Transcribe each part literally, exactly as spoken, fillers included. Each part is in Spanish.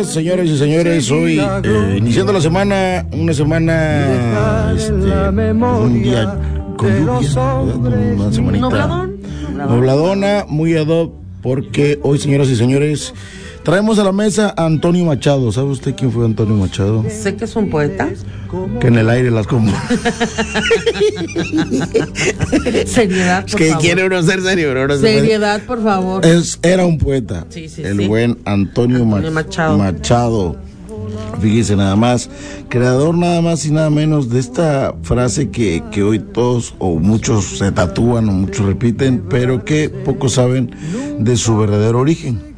días, señores y señores. Hoy, eh, iniciando la semana, una semana, este, un día con lluvia, una semanita ¿Nubladón? nubladona, muy ad hoc, porque hoy, señoras y señores, traemos a la mesa a Antonio Machado. ¿Sabe usted quién fue Antonio Machado? Sé que es un poeta. Que en el aire las como. Seriedad, por Es que favor. quiere uno ser serio, pero no se puede. Seriedad, por favor. Es, era un poeta, Sí, sí, el sí. buen Antonio, Antonio Ma- Machado. Machado. Fíjese nada más, creador nada más y nada menos de esta frase que, que hoy todos o muchos se tatúan o muchos repiten, pero que pocos saben de su verdadero origen.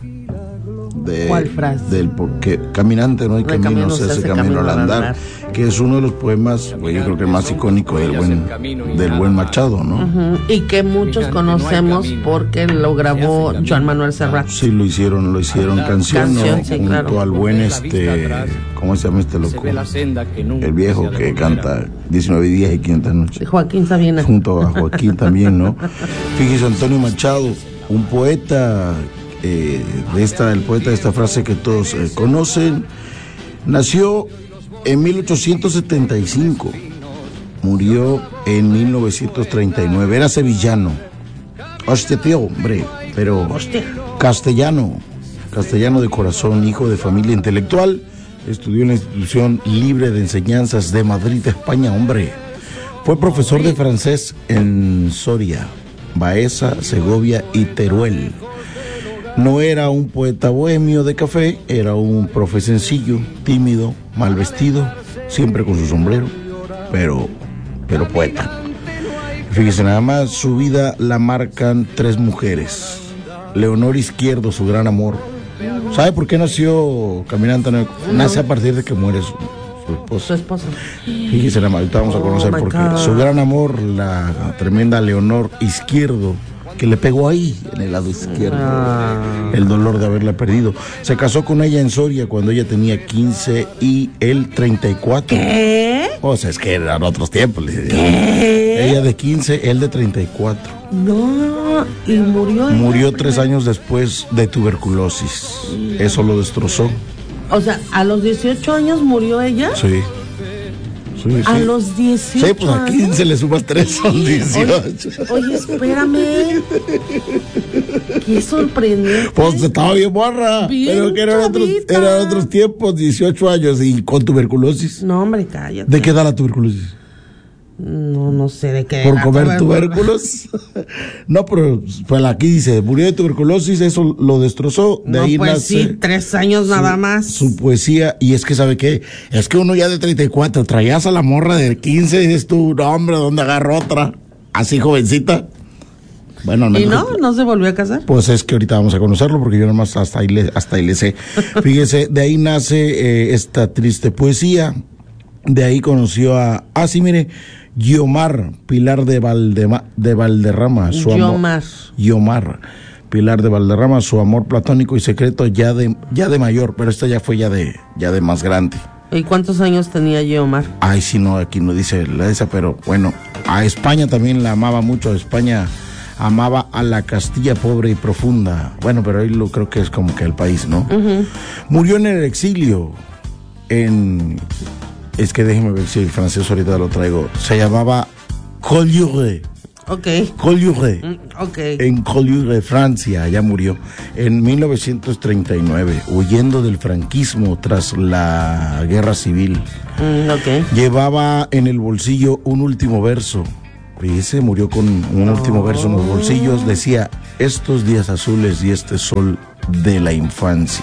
De, ¿Cuál frase? Del porque caminante no hay No camino, hay camino, se hace camino al andar, que es uno de los poemas, pues, yo creo que más icónico del buen, del buen Machado, ¿no? Ujú. Y que muchos conocemos porque lo grabó Joan Manuel Serrat. Sí, lo hicieron, lo hicieron canción, Canción, ¿no? sí, Junto claro. al buen este, ¿cómo se llama este loco? El viejo que canta diecinueve días y quinientas noches. Joaquín Sabina. Junto a Joaquín también, ¿no? Fíjese, Antonio Machado, un poeta, eh, de esta, el poeta de esta frase que todos eh, conocen, nació en mil ochocientos setenta y cinco, murió en mil novecientos treinta y nueve, era sevillano. Hostia, tío, hombre, pero castellano, castellano de corazón, hijo de familia intelectual, estudió en la Institución Libre de Enseñanzas de Madrid, España, hombre. Fue profesor de francés en Soria, Baeza, Segovia y Teruel. No era un poeta bohemio de café, era un profe sencillo, tímido, mal vestido, siempre con su sombrero, pero, pero poeta. Fíjese nada más, su vida la marcan tres mujeres. Leonor Izquierdo, su gran amor. ¿Sabe por qué nació Caminante? Nace a partir de que muere su, su esposa. Su esposa. Fíjese nada más, ahorita vamos a conocer Oh, my por qué. God. Su gran amor, la tremenda Leonor Izquierdo, que le pegó ahí, en el lado izquierdo. Ah. El dolor de haberla perdido. Se casó con ella en Soria cuando ella tenía quince y él treinta y cuatro. ¿Qué? O sea, es que eran otros tiempos. le digo. ¿Qué? Ella de quince, él de treinta y cuatro. No, y murió. ella Murió primero. tres años después de tuberculosis. Eso lo destrozó. O sea, a los dieciocho años murió ella. Sí. Sí, sí. A los dieciocho Sí, pues a años. quince le sumas tres, son dieciocho. Oye, oye, espérame. Qué sorprendente. Pues estaba bien borra. Bien Pero que eran otros, chavita. eran otros tiempos, dieciocho años y con tuberculosis. No, hombre, cállate. ¿De qué da la tuberculosis? No, no sé de qué. Por era, comer pero- tubérculos. No, pero pues aquí dice, murió de tuberculosis, eso lo destrozó. De No, ahí pues nace sí, tres años nada más. su poesía. Y es que, ¿sabe qué? Es que uno ya de treinta y cuatro, traías a la morra de quince y dices tú, no, hombre, ¿dónde agarro otra? Así jovencita. Bueno, ¿Y no? que- ¿No se volvió a casar? Pues es que ahorita vamos a conocerlo porque yo nomás hasta ahí le, hasta ahí le sé. Fíjese, de ahí nace eh, esta triste poesía. De ahí conoció a, ah, sí, mire, Guiomar Pilar de, Valdema, de Valderrama. Su amor- Guiomar. Guiomar Pilar de Valderrama, su amor platónico y secreto ya de, ya de mayor, pero esta ya fue ya de, ya de más grande. ¿Y cuántos años tenía Guiomar? Ay, sí, no, aquí no dice la esa, pero bueno, a España también la amaba mucho, a España amaba a la Castilla pobre y profunda. Bueno, pero ahí lo creo que es como que el país, ¿no? Uh-huh. Murió en el exilio, en... Es que déjeme ver si el francés ahorita lo traigo. Se llamaba Collioure. Ok. Collioure. Mm, Ok. En Collioure, Francia, allá murió en mil novecientos treinta y nueve, huyendo del franquismo tras la guerra civil. Mm, ok. Llevaba en el bolsillo un último verso. Fíjese, murió con un último verso en los bolsillos. Decía, estos días azules y este sol de la infancia.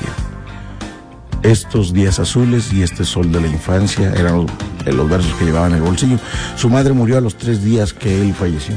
Estos días azules y este sol de la infancia eran los, eh, los versos que llevaba en el bolsillo. Su madre murió a los tres días que él falleció.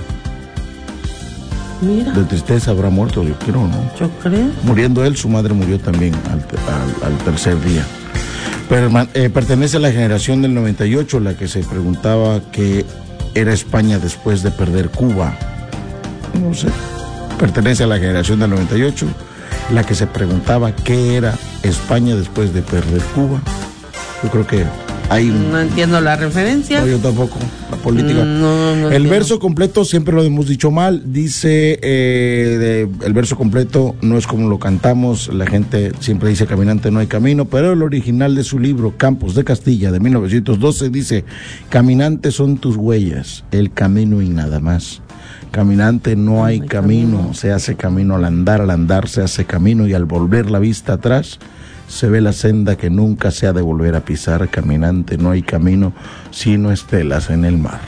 Mira, De tristeza habrá muerto, yo creo, ¿no? yo creo. Muriendo él, su madre murió también al, te- al- al tercer día. Pero, eh, pertenece a la generación del noventa y ocho, la que se preguntaba qué era España después de perder Cuba. No sé. Pertenece a la generación del noventa y ocho, la que se preguntaba qué era España después de perder Cuba. Yo creo que Hay un, no entiendo la referencia. No, yo tampoco, la política. No, no el entiendo. verso completo siempre lo hemos dicho mal. Dice, eh, de, el verso completo no es como lo cantamos. La gente siempre dice caminante no hay camino, pero el original de su libro Campos de Castilla de mil novecientos doce dice: caminante son tus huellas, el camino y nada más. Caminante no hay, no hay camino, camino, se hace camino al andar, al andar se hace camino y al volver la vista atrás se ve la senda que nunca se ha de volver a pisar. Caminante no hay camino, sino estelas en el mar.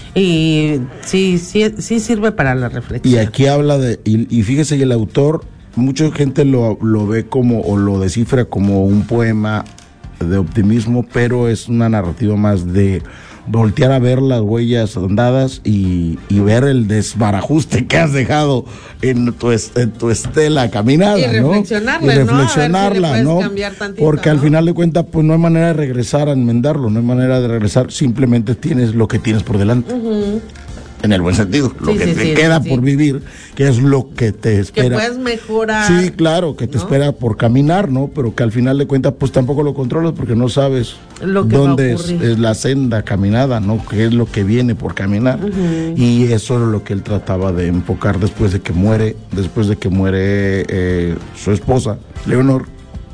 Y sí, sí, sí sirve para la reflexión. Y aquí habla de, y, y fíjese, el autor, mucha gente lo, lo ve como, o lo descifra como un poema de optimismo, pero es una narrativa más de voltear a ver las huellas andadas y, y ver el desbarajuste que has dejado en tu, en tu estela caminada, y reflexionarla, ¿no? Y reflexionarla, ¿no? ¿no? Tantito, porque al ¿no? final de cuentas, pues no hay manera de regresar a enmendarlo, no hay manera de regresar, simplemente tienes lo que tienes por delante. Uh-huh. En el buen sentido, lo sí, que sí, te sí, queda sí. por vivir, que es lo que te espera. Que puedes mejorar. Sí, claro, que te ¿no? espera por caminar, ¿no? Pero que al final de cuentas, pues tampoco lo controlas porque no sabes lo que dónde es, es la senda caminada, ¿no? Qué es lo que viene por caminar. Uh-huh. Y eso es lo que él trataba de enfocar después de que muere, después de que muere eh, su esposa, Leonor.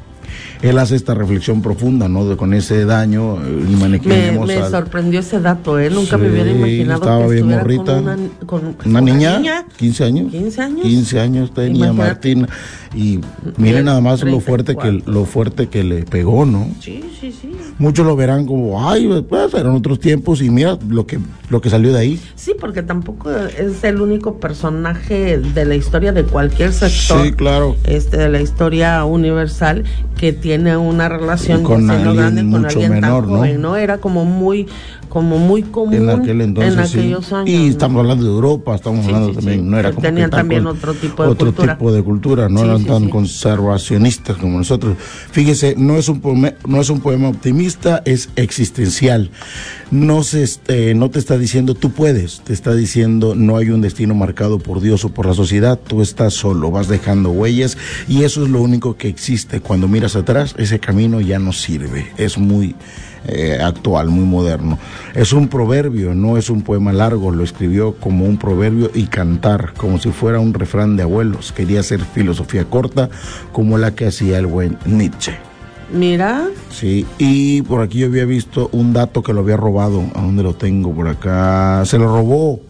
Él hace esta reflexión profunda, ¿no? De, con ese daño. Me, me al... sorprendió ese dato, ¿eh? Nunca sí, me hubiera imaginado estaba que bien estuviera morrita. con una, con, una, una niña, niña, quince años. quince años. quince años tenía Imagínate. Martina. Y miren nada más lo fuerte que lo fuerte que le pegó, ¿no? Sí, sí, sí. Muchos lo verán como, ay, pues eran otros tiempos y mira lo que lo que salió de ahí. Sí, porque tampoco es el único personaje de la historia de cualquier sector. Sí, claro. Este de la historia universal que tiene una relación con alguien grande con mucho alguien menor, tan joven, ¿no? ¿no? Era como muy como muy común en aquel entonces, en aquellos sí. años. Y estamos ¿no? hablando de Europa, estamos sí, hablando sí, también, sí. no era como tenían que también con, otro tipo de otro cultura. tipo de cultura, no sí, eran sí, tan sí. conservacionistas como nosotros. Fíjese, no es un poema, no es un poema optimista, es existencial. No se este, no te está diciendo tú puedes, te está diciendo no hay un destino marcado por Dios o por la sociedad, tú estás solo, vas dejando huellas y eso es lo único que existe. Cuando miras atrás, ese camino ya no sirve, es muy Eh, actual, muy moderno. Es un proverbio, no es un poema largo, lo escribió como un proverbio y cantar, como si fuera un refrán de abuelos. Quería hacer filosofía corta, como la que hacía el buen Nietzsche. Mira. Sí, y por aquí yo había visto un dato que lo había robado. ¿A dónde lo tengo? Por acá. Se lo robó.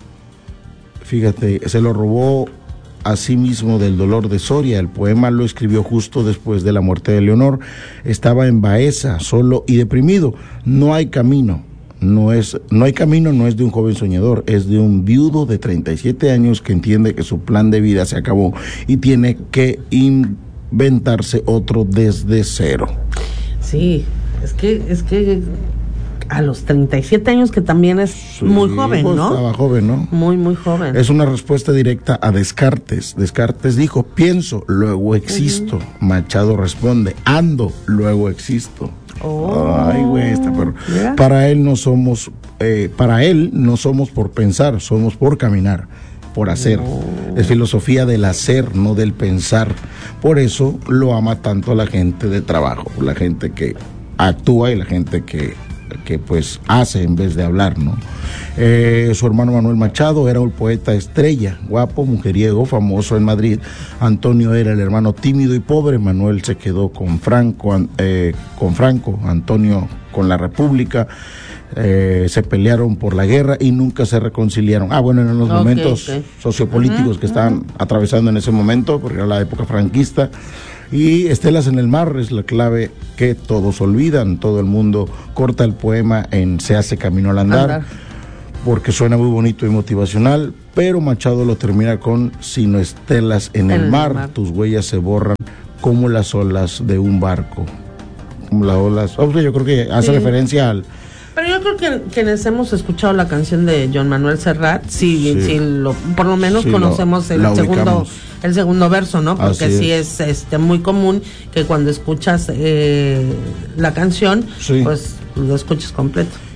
Fíjate, se lo robó asimismo del dolor de Soria. El poema lo escribió justo después de la muerte de Leonor. Estaba en Baeza, solo y deprimido. No hay camino. No es, no hay camino, no es de un joven soñador, es de un viudo de treinta y siete años que entiende que su plan de vida se acabó y tiene que inventarse otro desde cero. Sí, es que, es que a los treinta y siete años, que también es sí, muy joven, pues ¿no? Estaba joven, ¿no? Muy, muy joven. Es una respuesta directa a Descartes. Descartes dijo, pienso, luego existo. Uh-huh. Machado responde, ando, luego existo. Oh, ay, güey, está pero yeah. Para él no somos, eh, para él no somos por pensar, somos por caminar, por hacer. Oh. Es filosofía del hacer, no del pensar. Por eso lo ama tanto la gente de trabajo, la gente que actúa y la gente que que pues hace en vez de hablar, ¿no? Eh, su hermano Manuel Machado era un poeta estrella, guapo, mujeriego, famoso en Madrid. Antonio era el hermano tímido y pobre. Manuel se quedó con Franco, eh, con Franco, Antonio con la República. Eh, se pelearon por la guerra y nunca se reconciliaron. Ah, bueno, en los okay, momentos okay. sociopolíticos uh-huh, que estaban uh-huh. atravesando en ese momento, porque era la época franquista. Y Estelas en el mar es la clave que todos olvidan. Todo el mundo corta el poema en Se hace camino al andar, andar, porque suena muy bonito y motivacional, pero Machado lo termina con Sino estelas en, en el, mar, el mar, tus huellas se borran como las olas de un barco. Como las olas. O sea, yo creo que hace sí. referencia al... Pero yo creo que quienes hemos escuchado la canción de Joan Manuel Serrat, sí, sí, sí lo, por lo menos sí, conocemos lo, el segundo el segundo verso, ¿no? Porque Así sí es. es este muy común que cuando escuchas eh, la canción, sí. pues lo escuches completo.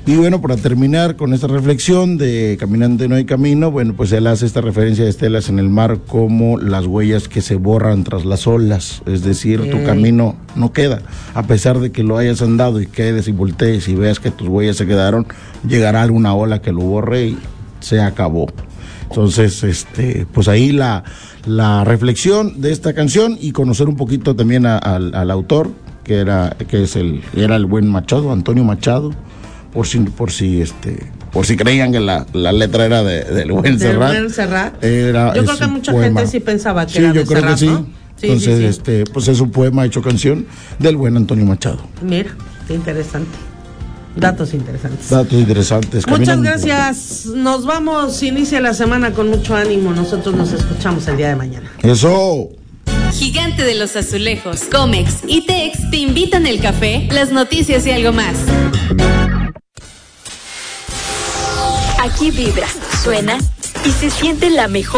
Y bueno, para terminar con esta reflexión de Caminante no hay camino, bueno, pues él hace esta referencia de estelas en el mar como las huellas que se borran tras las olas, es decir, mm. tu camino no queda, a pesar de que lo hayas andado y quedes y voltees y veas que tus huellas se quedaron, llegará alguna ola que lo borre y se acabó. Entonces, este, pues ahí la, la reflexión de esta canción y conocer un poquito también a, a, al autor, que era, que es el, era el buen Machado, Antonio Machado, por si, por si, este, por si creían que la, la letra era de, del buen Serrat. Del buen Serrat. Era, yo creo que mucha poema. gente sí pensaba que sí, era yo de creo Serrat, que sí. ¿no? Sí, Entonces, sí, sí. este, pues es un poema hecho canción del buen Antonio Machado. Mira, qué interesante. Datos interesantes. Datos interesantes. Muchas Caminando. gracias. Nos vamos. Inicia la semana con mucho ánimo. Nosotros nos escuchamos el día de mañana. Eso. Gigante de los Azulejos, Comex y Tex te invitan el café, las noticias y algo más. Aquí vibra, suena y se siente la mejor